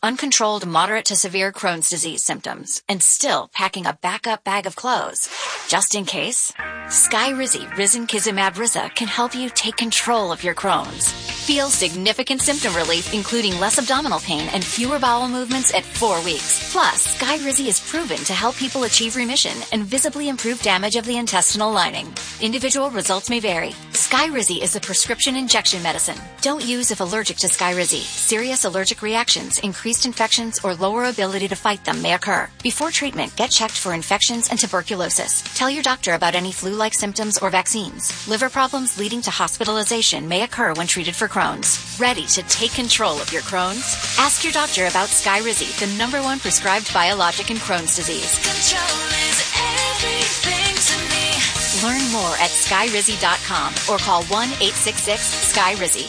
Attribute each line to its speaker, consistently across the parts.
Speaker 1: uncontrolled moderate to severe Crohn's disease symptoms and still packing a backup bag of clothes? Just in case, Skyrizi Risankizumab Riza can help you take control of your Crohn's. Feel significant symptom relief, including less abdominal pain and fewer bowel movements at 4 weeks. Plus, Skyrizi is proven to help people achieve remission and visibly improve damage of the intestinal lining. Individual results may vary. Skyrizi is a prescription injection medicine. Don't use if allergic to Skyrizi. Serious allergic reactions, increased infections, or lower ability to fight them may occur. Before treatment, get checked for infections and tuberculosis. Tell your doctor about any flu-like symptoms or vaccines. Liver problems leading to hospitalization may occur when treated for Crohn's. Ready to take control of your Crohn's? Ask your doctor about Skyrizi, the #1 prescribed biologic in Crohn's disease. Control is everything to me. Learn more at skyrizi.com or call 1-866-SKYRIZI.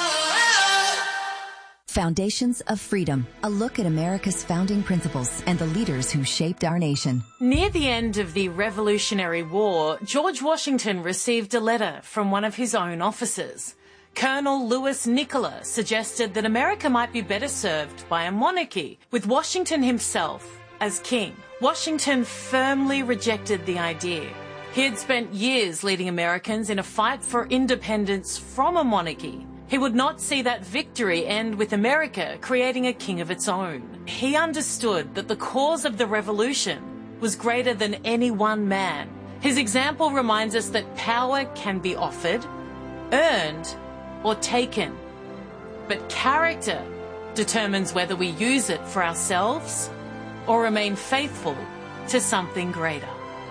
Speaker 2: Foundations of Freedom, a look at America's founding principles and the leaders who shaped our nation.
Speaker 3: Near the end of the Revolutionary War, George Washington received a letter from one of his own officers. Colonel Louis Nicola suggested that America might be better served by a monarchy, with Washington himself as king. Washington firmly rejected the idea. He had spent years leading Americans in a fight for independence from a monarchy. He would not see that victory end with America creating a king of its own. He understood that the cause of the revolution was greater than any one man. His example reminds us that power can be offered, earned, or taken. But character determines whether we use it for ourselves or remain faithful to something greater.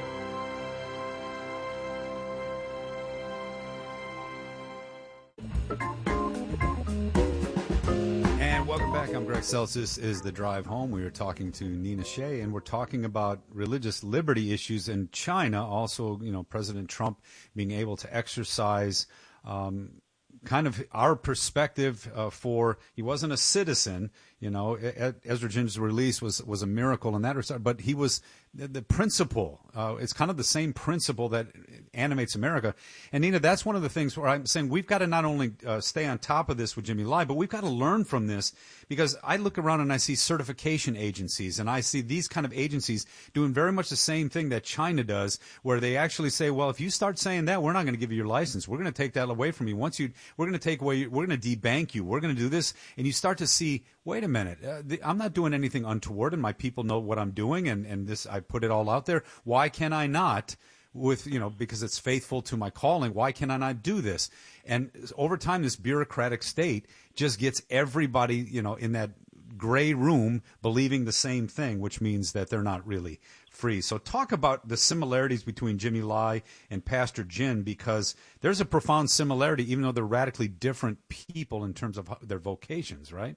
Speaker 4: And welcome back. I'm Greg Seltz. This is The Drive Home. We are talking to Nina Shea, and we're talking about religious liberty issues in China. Also, President Trump being able to exercise kind of our perspective he wasn't a citizen, Ezra Ginger's release was a miracle in that respect, but he was the principle. It's kind of the same principle that animates America. And Nina, that's one of the things where I'm saying we've got to not only stay on top of this with Jimmy Lai, but we've got to learn from this, because I look around and I see certification agencies, and I see these kind of agencies doing very much the same thing that China does, where they actually say, well, if you start saying that, we're not going to give you your license. We're going to take that away from you. We're going to take away, we're going to debank you. We're going to do this. And you start to see, wait a minute, I'm not doing anything untoward, and my people know what I'm doing, and this, I put it all out there. Why can I not? Because it's faithful to my calling, why can I not do this? And over time, this bureaucratic state just gets everybody, in that gray room believing the same thing, which means that they're not really free. So talk about the similarities between Jimmy Lai and Pastor Jin, because there's a profound similarity, even though they're radically different people in terms of their vocations, right?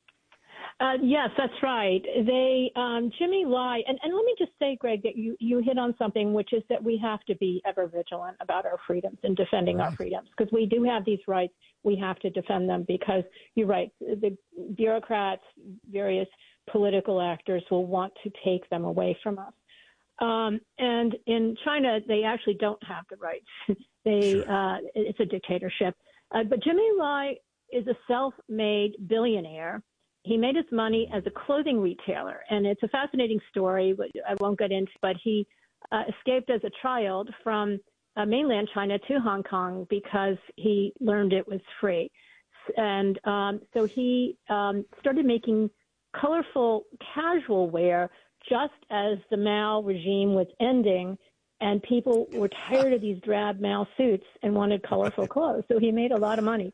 Speaker 5: Yes, that's right. Jimmy Lai, and let me just say, Greg, that you hit on something, which is that we have to be ever vigilant about our freedoms and defending our freedoms, because we do have these rights. We have to defend them, because you're right. The bureaucrats, various political actors will want to take them away from us. And in China, they actually don't have the rights. It's a dictatorship. But Jimmy Lai is a self-made billionaire. He made his money as a clothing retailer, and it's a fascinating story, which I won't get into, but he escaped as a child from mainland China to Hong Kong because he learned it was free. And so he started making colorful casual wear just as the Mao regime was ending, and people were tired of these drab Mao suits and wanted colorful clothes. So he made a lot of money.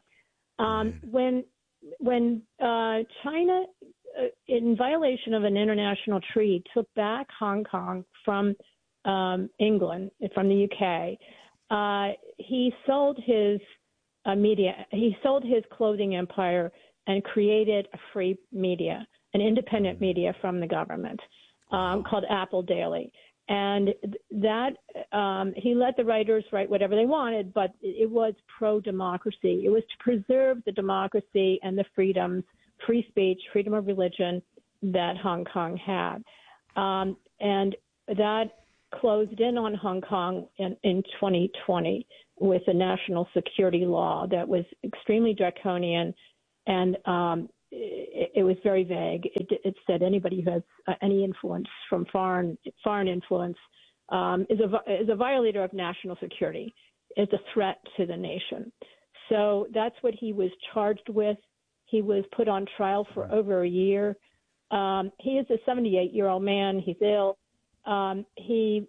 Speaker 5: When China, in violation of an international treaty, took back Hong Kong from England, from the UK, he sold his media. He sold his clothing empire and created a free media, an independent media from the government called Apple Daily. And that he let the writers write whatever they wanted, but it was pro-democracy. It was to preserve the democracy and the freedoms, free speech, freedom of religion that Hong Kong had. And that closed in on Hong Kong in 2020 with a national security law that was extremely draconian and it was very vague. It said anybody who has any influence from foreign influence is a violator of national security, is a threat to the nation. So that's what he was charged with. He was put on trial for over a year. He is a 78-year-old man. He's ill. He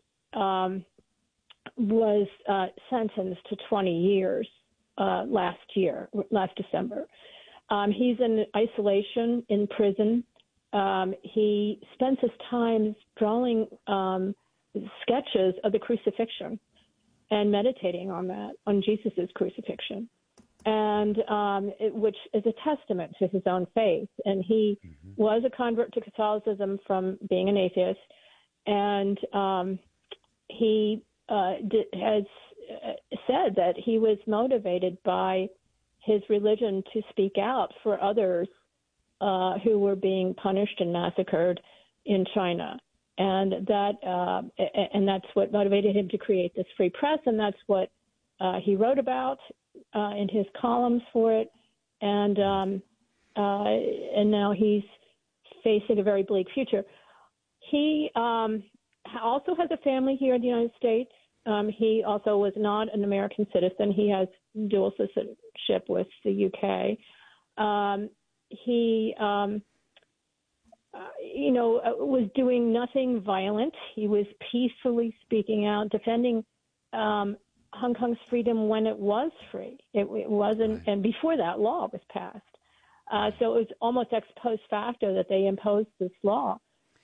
Speaker 5: was sentenced to 20 years last December. He's in isolation in prison. He spends his time drawing sketches of the crucifixion and meditating on that, on Jesus's crucifixion, and which is a testament to his own faith. And he was a convert to Catholicism from being an atheist, and he has said that he was motivated by his religion to speak out for others who were being punished and massacred in China. And that's what motivated him to create this free press, and that's what he wrote about in his columns for it. And now he's facing a very bleak future. He also has a family here in the United States. He also was not an American citizen. He has dual citizenship with the UK. He was doing nothing violent. He was peacefully speaking out, defending Hong Kong's freedom when it was free. It wasn't, right. And before that law was passed. So it was almost ex post facto that they imposed this law.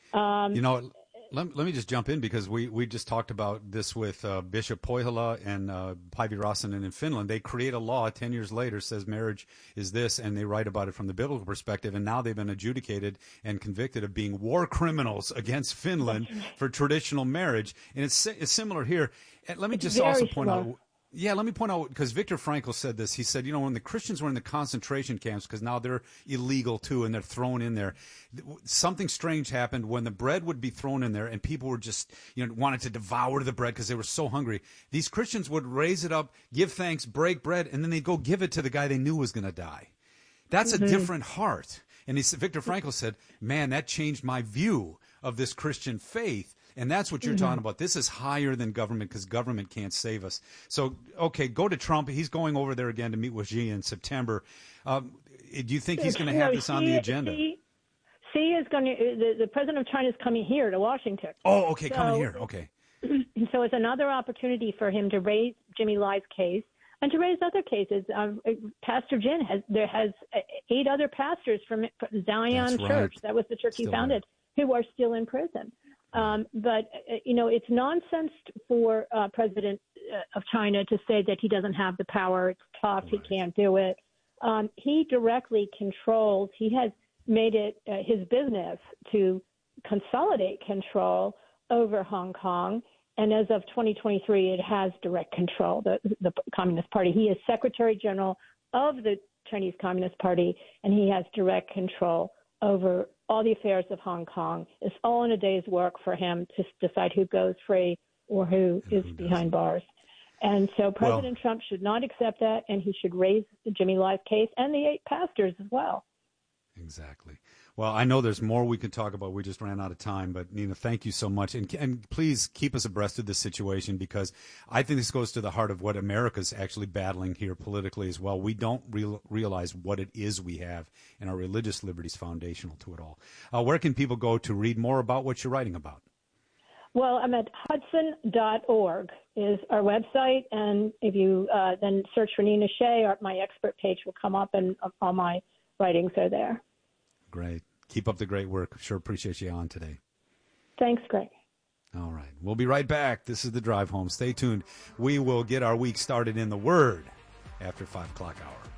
Speaker 4: Let me just jump in, because we just talked about this with Bishop Pohjola and Päivi Räsänen in Finland. They create a law 10 years later, says marriage is this, and they write about it from the biblical perspective, and now they've been adjudicated and convicted of being war criminals against Finland for traditional marriage. And it's similar here. And let me just also point out. Yeah, let me point out, because Viktor Frankl said this. He said, when the Christians were in the concentration camps, because now they're illegal too, and they're thrown in there, something strange happened when the bread would be thrown in there, and people were just, wanted to devour the bread because they were so hungry. These Christians would raise it up, give thanks, break bread, and then they'd go give it to the guy they knew was going to die. That's a different heart. And Viktor Frankl said, man, that changed my view of this Christian faith. And that's what you're talking about. This is higher than government, because government can't save us. So, okay, go to Trump. He's going over there again to meet with Xi in September. Do you think he's going to have this on the agenda?
Speaker 5: Xi is going to. The president of China is coming here to Washington.
Speaker 4: Oh, okay, coming here. Okay.
Speaker 5: So it's another opportunity for him to raise Jimmy Lai's case and to raise other cases. Pastor Jin has 8 other pastors from Zion Church. That was the church he founded, who are still in prison. But it's nonsense for President of China to say that he doesn't have the power. It's tough. Right. He can't do it. He directly controls. He has made it his business to consolidate control over Hong Kong. And as of 2023, it has direct control, the Communist Party. He is Secretary General of the Chinese Communist Party, and he has direct control over all the affairs of Hong Kong. It's all in a day's work for him to decide who goes free or who is behind bars. And so President Trump should not accept that, and he should raise Jimmy Lai's case and the 8 pastors as well.
Speaker 4: Exactly. Well, I know there's more we could talk about. We just ran out of time. But, Nina, thank you so much. And please keep us abreast of this situation, because I think this goes to the heart of what America's actually battling here politically as well. We don't realize what it is we have, and our religious liberty is foundational to it all. Where can people go to read more about what you're writing about?
Speaker 5: Well, I'm at Hudson.org is our website. And if you then search for Nina Shea, my expert page will come up, and all my writings are there.
Speaker 4: Great. Keep up the great work. Sure appreciate you on today.
Speaker 5: Thanks, Greg.
Speaker 4: All right. We'll be right back. This is The Drive Home. Stay tuned. We will get our week started in the Word after 5 o'clock hour.